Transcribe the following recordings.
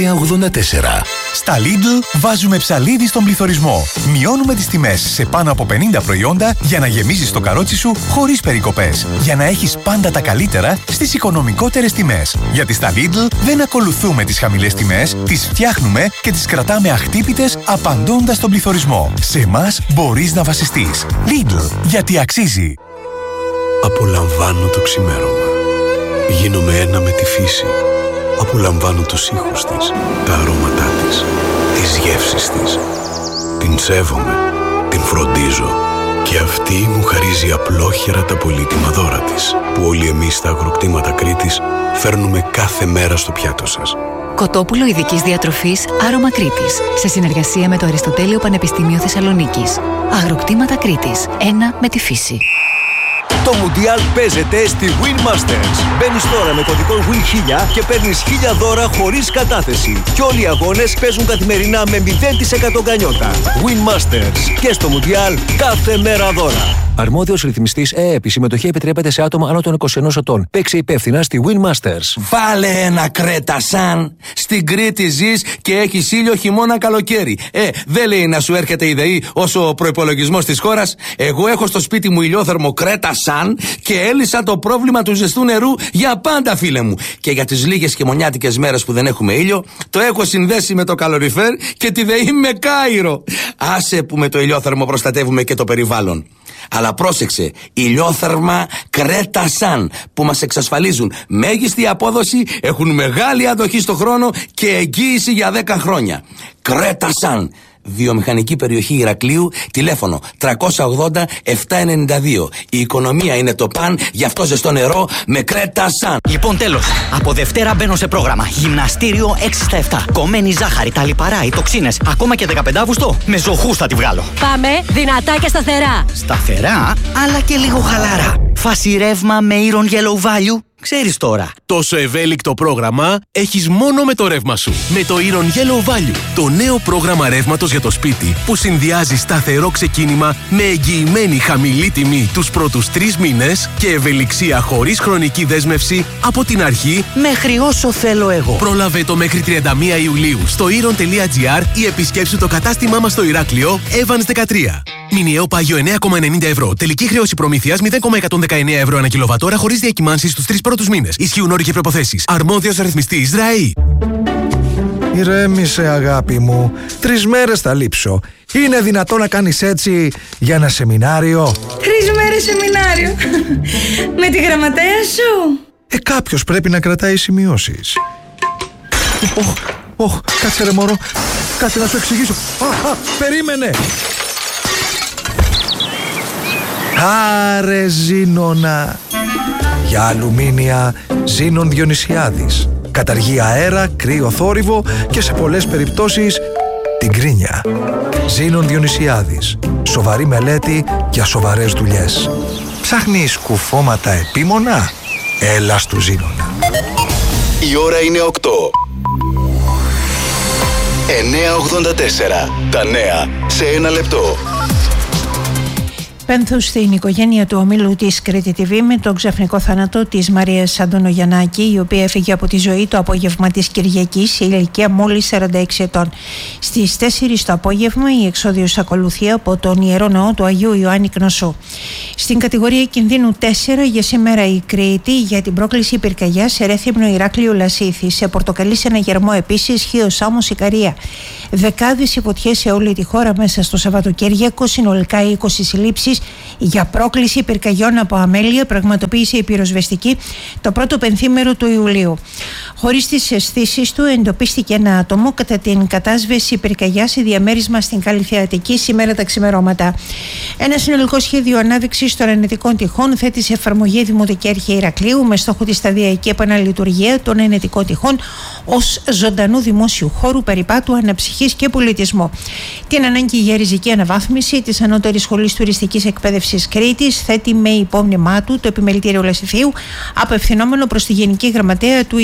984. Στα Lidl βάζουμε ψαλίδι στον πληθωρισμό. Μειώνουμε τις τιμές σε πάνω από 50 προϊόντα για να γεμίζεις το καρότσι σου χωρίς περικοπές. Για να έχεις πάντα τα καλύτερα στις οικονομικότερες τιμές. Γιατί στα Lidl δεν ακολουθούμε τις χαμηλές τιμές, τις φτιάχνουμε και τις κρατάμε αχτύπητες απαντώντας στον πληθωρισμό. Σε εμάς μπορείς να βασιστείς. Lidl, γιατί αξίζει. Απολαμβάνω το ξημέρωμα. Γίνομαι ένα με τη φύση. Απολαμβάνω τους ήχους της, τα αρώματά της, τις γεύσεις της. Την σέβομαι, την φροντίζω και αυτή μου χαρίζει απλόχερα τα πολύτιμα δώρα της, που όλοι εμείς στα αγροκτήματα Κρήτης φέρνουμε κάθε μέρα στο πιάτο σας. Κοτόπουλο ειδικής διατροφής Άρωμα Κρήτης, σε συνεργασία με το Αριστοτέλειο Πανεπιστήμιο Θεσσαλονίκης. Αγροκτήματα Κρήτης, ένα με τη φύση. Το Μουντιάλ παίζεται στη Win Masters. Μπαίνεις τώρα με κωδικό WIN1000 και παίρνεις 1000 δώρα χωρίς κατάθεση. Και όλοι οι αγώνες παίζουν καθημερινά με 0% γκανιότα. Win Masters. Και στο Μουντιάλ κάθε μέρα δώρα. Αρμόδιος ρυθμιστής ΕΕΠ. Η συμμετοχή επιτρέπεται σε άτομα άνω των 21 ετών. Παίξε υπεύθυνα στη Win Masters. Βάλε ένα Κρέτα Σαν. Στην Κρήτη ζεις και έχεις ήλιο χειμώνα καλοκαίρι. Δεν λέει να σου έρχεται η ΔΕΗ όσο ο προϋπολογισμός της χώρας. Εγώ έχω στο σπίτι μου ηλιόθερμο Κρέτα Σαν και έλυσα το πρόβλημα του ζεστού νερού για πάντα, φίλε μου. Και για τις λίγες χειμωνιάτικες μέρες που δεν έχουμε ήλιο, το έχω συνδέσει με το καλοριφέρ και τη ΔΕΗ με Κάιρο. Άσε που με το ηλιόθερμο προστατεύουμε και το περιβάλλον. Αλλά πρόσεξε, ηλιόθερμα Κρέτα Σαν, που μας εξασφαλίζουν μέγιστη απόδοση, έχουν μεγάλη αντοχή στο χρόνο και εγγύηση για 10 χρόνια. Κρέτα Σαν. Βιομηχανική περιοχή Ηρακλείου, τηλέφωνο 380-792. Η οικονομία είναι το παν, γι' αυτό ζεστό νερό με Κρέτα Σαν. Λοιπόν, τέλος. Από Δευτέρα μπαίνω σε πρόγραμμα. Γυμναστήριο 6 στα 7. Κομμένη ζάχαρη, τα λιπαρά, οι τοξίνες. Ακόμα και 15 Αύγουστο. Με ζωχούς θα τη βγάλω. Πάμε δυνατά και σταθερά. Σταθερά, αλλά και λίγο χαλάρα. Φάση ρεύμα με Iron Yellow Value. Ξέρεις τώρα. Τόσο ευέλικτο πρόγραμμα έχεις μόνο με το ρεύμα σου. Με το Iron Yellow Value, το νέο πρόγραμμα ρεύματος για το σπίτι που συνδυάζει σταθερό ξεκίνημα με εγγυημένη χαμηλή τιμή τους πρώτους 3 μήνες και ευελιξία χωρίς χρονική δέσμευση από την αρχή μέχρι όσο θέλω εγώ. Πρόλαβε το μέχρι 31 Ιουλίου στο iron.gr ή επισκέψου το κατάστημά μας στο Ηράκλειο Evans 13. Μηνιαίο πάγιο 9,90 ευρώ. Τελική χρέωση προμήθειας 0,119 ευρώ ανά κιλοβατόρα χωρίς διακυμάνσεις στους 3 πρώτους μήνες. Ισχύουν όροι και προϋποθέσεις. Αρμόδιος ρυθμιστής ΔΡΑΗ. Ηρέμησε, αγάπη μου. 3 μέρες θα λείψω. Είναι δυνατό να κάνεις έτσι για ένα σεμινάριο? 3 μέρες σεμινάριο. Με τη γραμματέα σου. Κάποιος πρέπει να κρατάει σημειώσεις. Κάτσε ρε μωρό. Κάτσε να σου εξηγήσω. Περίμενε. Άρε Ζήνονα. Για αλουμίνια Ζήνων Διονυσιάδης. Καταργεί αέρα, κρύο θόρυβο και σε πολλές περιπτώσεις την κρίνια. Ζήνων Διονυσιάδης. Σοβαρή μελέτη για σοβαρές δουλειές. Ψάχνεις κουφώματα επίμονα? Έλα στου Ζήνονα. Η ώρα είναι 8. 9:84. Τα νέα σε 1 λεπτό. Πένθους στην οικογένεια του ομίλου της Κρήτη TV με τον ξαφνικό θάνατο της Μαρίας Αντωνογιαννάκη, η οποία έφυγε από τη ζωή το απόγευμα της Κυριακής σε ηλικία μόλις 46 ετών. Στις 4 το απόγευμα η εξόδιος ακολουθεί από τον Ιερό Ναό του Αγίου Ιωάννη Κνωσού. Στην κατηγορία κινδύνου 4 για σήμερα η Κρήτη για την πρόκληση πυρκαγιάς σε Ρέθυμνο, Ηράκλειο, Λασίθι. Σε Πορτοκαλί, σε ένα γερμό επίσης, Χίο Σάμος, Ικαρία. Δεκάδες οι φωτιές σε όλη τη χώρα μέσα στο Σαββατοκύριακο. Συνολικά 20 συλλήψεις για πρόκληση πυρκαγιών από αμέλεια πραγματοποίησε η πυροσβεστική το πρώτο πενθήμερο του Ιουλίου. Χωρίς τις αισθήσεις του, εντοπίστηκε ένα άτομο κατά την κατάσβεση πυρκαγιάς σε διαμέρισμα στην Καλυθεατική σήμερα τα ξημερώματα. Ένα συνολικό σχέδιο ανάδειξης των ενετικών τυχών θέτει σε εφαρμογή Δημοτική Αρχή Ηρακλείου με στόχο τη σταδιακή επαναλειτουργία των ενετικών τυχών ως ζωντανού δημόσιου χώρου περιπάτου, αναψυχής και πολιτισμού. Την ανάγκη για ριζική αναβάθμιση της Ανώτερης Σχολής Τουριστικής Εκπαίδευσης Κρήτης θέτει με υπόμνημά του το Επιμελητήριο Λασιθίου, απευθυνόμενο προς τη Γενική Γραμματέα του Υπουργείου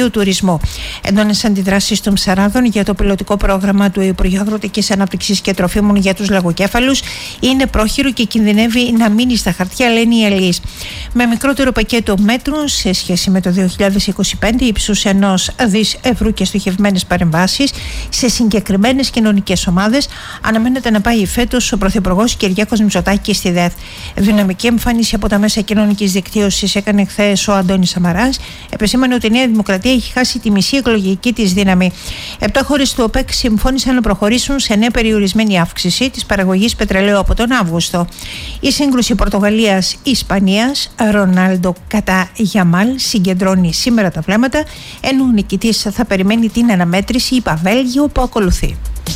του τουρισμού. Έντονες αντιδράσεις των ψαράδων για το πιλωτικό πρόγραμμα του Υπουργείου Αγροτικής Ανάπτυξης και Τροφίμων για τους λαγοκέφαλους είναι πρόχειρο και κινδυνεύει να μείνει στα χαρτιά, λένε οι αλληλείς. Με μικρότερο πακέτο μέτρων σε σχέση με το 2025, ύψους 1 δις ευρώ και στοχευμένες παρεμβάσεις σε συγκεκριμένες κοινωνικές ομάδες, αναμένεται να πάει φέτος ο Πρωθυπουργός Κυριάκος Μητσοτάκης στη ΔΕΘ. Δυναμική εμφάνιση από τα μέσα κοινωνικής δικτύωσης έκανε χθες ο Αντώνης Σαμαράς. Επεσήμανε ότι η Νέα Δημοκρατία έχει χάσει τη μισή εκλογική της δύναμη. 7 χώρες του ΟΠΕΚ συμφώνησαν να προχωρήσουν σε νέα περιορισμένη αύξηση της παραγωγής πετρελαίου από τον Αύγουστο. Η σύγκρουση Πορτογαλίας-Ισπανίας, Ρονάλντο κατά Γιαμάλ, συγκεντρώνει σήμερα τα βλέμματα, ενώ ο νικητής θα περιμένει την αναμέτρηση ΙΠΑ-Βέλγιο που ακολουθεί.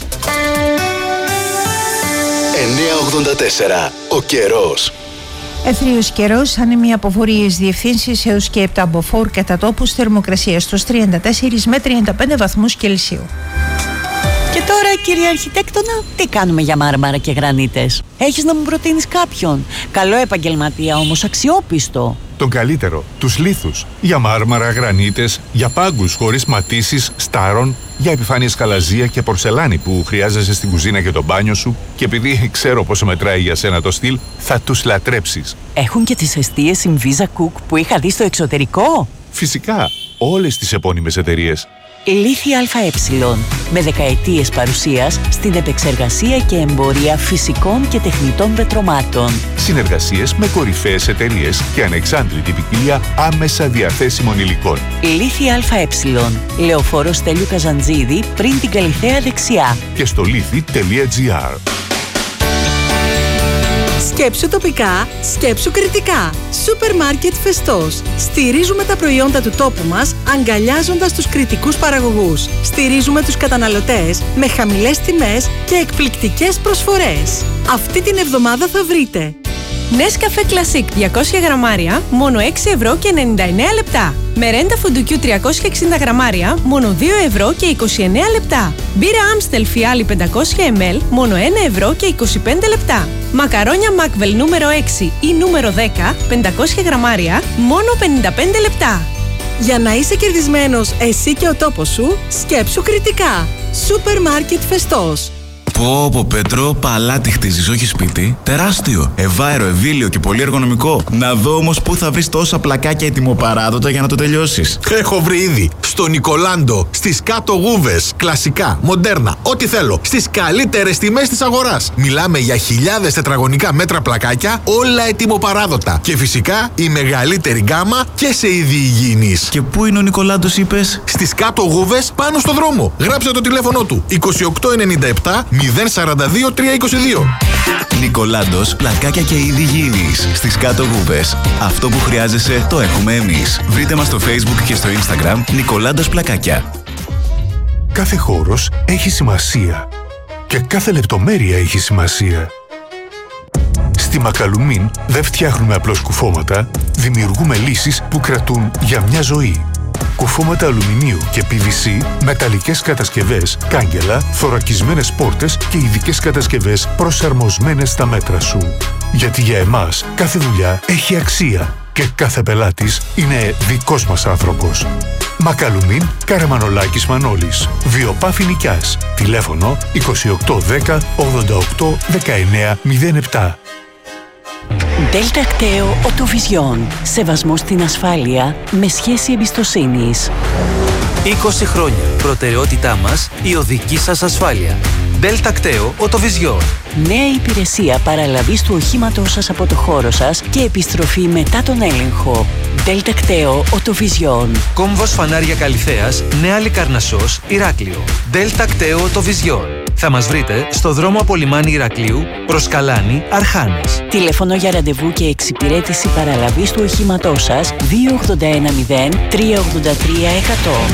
984. Ο καιρός. Εθρίος καιρός, άνεμοι από βόρειες διευθύνσεις έως και 7 μποφόρ κατά τόπους, θερμοκρασία στους 34 με 35 βαθμούς Κελσίου. Και τώρα, κύριε Αρχιτέκτονα, τι κάνουμε για μάρμαρα και γρανίτες? Έχεις να μου προτείνεις κάποιον? Καλό επαγγελματία όμως, αξιόπιστο. Τον καλύτερο, τους λίθους. Για μάρμαρα, γρανίτες, για πάγκους χωρίς ματίσεις, στάρων, για επιφάνειες χαλαζία και πορσελάνη που χρειάζεσαι στην κουζίνα και το μπάνιο σου, και επειδή ξέρω πόσο μετράει για σένα το στυλ, θα τους λατρέψεις. Έχουν και τις εστίες Inviza Cook που είχα δει στο εξωτερικό. Φυσικά, όλες τις επώνυμες εταιρείες. Λίθη ΑΕ, με δεκαετίες παρουσίας στην επεξεργασία και εμπορία φυσικών και τεχνητών πετρωμάτων. Συνεργασίες με κορυφαίες εταιρείες και ανεξάντλητη ποικιλία άμεσα διαθέσιμων υλικών. Λίθη ΑΕ, Λεωφόρο Στέλιου Καζαντζίδη, πριν την Καλιθέα δεξιά. Και στο λίθη.gr. Σκέψου τοπικά, σκέψου κριτικά. Σούπερ μάρκετ Φεστός. Στηρίζουμε τα προϊόντα του τόπου μας, αγκαλιάζοντας τους κριτικούς παραγωγούς. Στηρίζουμε τους καταναλωτές με χαμηλές τιμές και εκπληκτικές προσφορές. Αυτή την εβδομάδα θα βρείτε Nescafé Classic 200 γραμμάρια, μόνο 6 ευρώ και 99 λεπτά. Μερέντα φουντουκιού 360 γραμμάρια, μόνο 2 ευρώ και 29 λεπτά. Μπύρα Amstel Φιάλι 500 ml, μόνο 1 ευρώ και 25 λεπτά. Μακαρόνια Macvel νούμερο 6 ή νούμερο 10, 500 γραμμάρια, μόνο 55 λεπτά. Για να είσαι κερδισμένος εσύ και ο τόπος σου, σκέψου κριτικά. Σούπερ μάρκετ Φεστός. Πω Πέτρο, παλάτι χτίζεις, όχι σπίτι. Τεράστιο, ευάερο, ευήλιο και πολύ εργονομικό. Να δω όμως πού θα βρεις τόσα πλακάκια ετοιμοπαράδοτα για να το τελειώσεις. Έχω βρει ήδη. Στο Νικολάντο, στις κάτω γούβες. Κλασικά, μοντέρνα, ό,τι θέλω. Στις καλύτερες τιμές της αγοράς. Μιλάμε για χιλιάδες τετραγωνικά μέτρα πλακάκια, όλα ετοιμοπαράδοτα. Και φυσικά η μεγαλύτερη γκάμα και σε είδη υγιεινής. Και πού είναι ο Νικολάντος, είπες? Στις κάτω γούβες, πάνω στο δρόμο. Γράψε το τηλέφωνο του. 2897 042 322. Νικολάντος, πλακάκια και είδη υγιεινής. Στις κάτω γούβες. Αυτό που χρειάζεσαι το έχουμε εμείς. Βρείτε μας στο Facebook και στο Instagram Νικολάντος Πλακάκια. Κάθε χώρος έχει σημασία και κάθε λεπτομέρεια έχει σημασία. Στη Μακαλουμίν δεν φτιάχνουμε απλώς κουφώματα, δημιουργούμε λύσεις που κρατούν για μια ζωή. Κουφώματα αλουμινίου και PVC, μεταλλικές κατασκευές, κάγκελα, θωρακισμένες πόρτες και ειδικές κατασκευές προσαρμοσμένες στα μέτρα σου. Γιατί για εμάς κάθε δουλειά έχει αξία και κάθε πελάτης είναι δικός μας άνθρωπος. Μακαλουμίν, Καραμανολάκης Μανώλης. Βιοπάφη Νικιάς. Τηλέφωνο 2810 88 19 07. Δέλτα Κταίο Οτοβιζιόν. Σεβασμό στην ασφάλεια με σχέση εμπιστοσύνης. 20 χρόνια. Προτεραιότητά μας η οδική σας ασφάλεια. Δέλτα Κταίο Οτοβιζιόν. Νέα υπηρεσία παραλαβής του οχήματός σας από το χώρο σας και επιστροφή μετά τον έλεγχο. Δέλτα Κταίο Οτοβιζιόν. Κόμβος Φανάρια Καλιθέας, Νέα Λικαρνασσός, Ηράκλειο. Δέλτα Κταίο Οτοβιζιόν. Θα μας βρείτε στο δρόμο από λιμάνι Ηρακλείου προς Καλάνη, Αρχάνες. Τηλέφωνο για ραντεβού και εξυπηρέτηση παραλαβής του οχήματός σας 2810 383 100.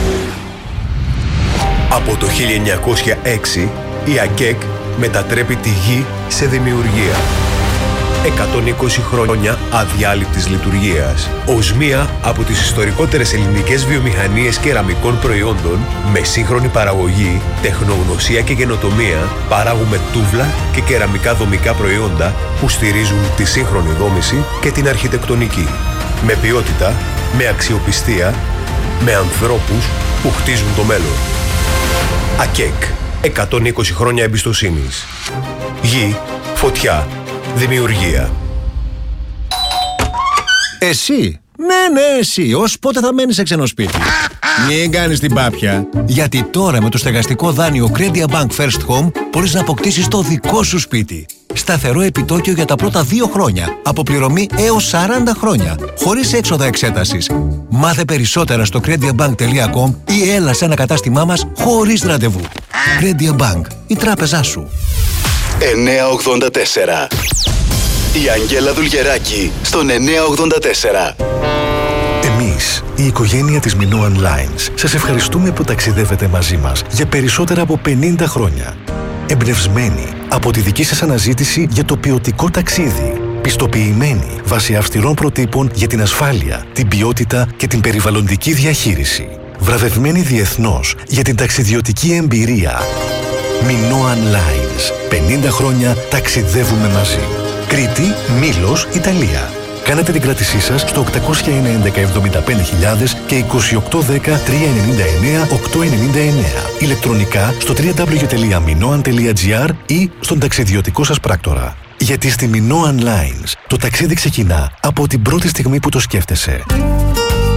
Από το 1906 η ΑΚΕΚ μετατρέπει τη γη σε δημιουργία. 120 χρόνια αδιάλειπτης λειτουργίας. Ως μία από τις ιστορικότερες ελληνικές βιομηχανίες κεραμικών προϊόντων, με σύγχρονη παραγωγή, τεχνογνωσία και καινοτομία, παράγουμε τούβλα και κεραμικά δομικά προϊόντα που στηρίζουν τη σύγχρονη δόμηση και την αρχιτεκτονική. Με ποιότητα, με αξιοπιστία με ανθρώπους που χτίζουν το μέλλον. ΑΚΕΚ. 120 χρόνια εμπιστοσύνης. Γη, φωτιά, δημιουργία. Εσύ. Ναι, εσύ. Ως πότε θα μένεις σε ξένο σπίτι? Μην κάνεις την πάπια. Γιατί τώρα με το στεγαστικό δάνειο Credia Bank First Home μπορείς να αποκτήσεις το δικό σου σπίτι. Σταθερό επιτόκιο για τα πρώτα 2 χρόνια. Αποπληρωμή έως 40 χρόνια. Χωρίς έξοδα εξέτασης. Μάθε περισσότερα στο crediabank.com ή έλα σε ένα κατάστημά μας χωρίς ραντεβού. Credia Bank. Η τράπεζά σου. 984. Η Αγγέλα Δουλγεράκη στον 984. Εμείς, η οικογένεια της Minoan Lines, σας ευχαριστούμε που ταξιδεύετε μαζί μας για περισσότερα από 50 χρόνια. Εμπνευσμένοι από τη δική σας αναζήτηση για το ποιοτικό ταξίδι. Πιστοποιημένοι βάσει αυστηρών προτύπων για την ασφάλεια, την ποιότητα και την περιβαλλοντική διαχείριση. Βραβευμένοι διεθνώς για την ταξιδιωτική εμπειρία. Minoan Lines. 50 χρόνια ταξιδεύουμε μαζί. Κρήτη, Μήλος, Ιταλία. Κάνετε την κράτησή σας στο 801-11-75.000 και 2810-399-899. Ηλεκτρονικά στο www.minoan.gr ή στον ταξιδιωτικό σας πράκτορα. Γιατί στη Minoan Lines το ταξίδι ξεκινά από την πρώτη στιγμή που το σκέφτεσαι.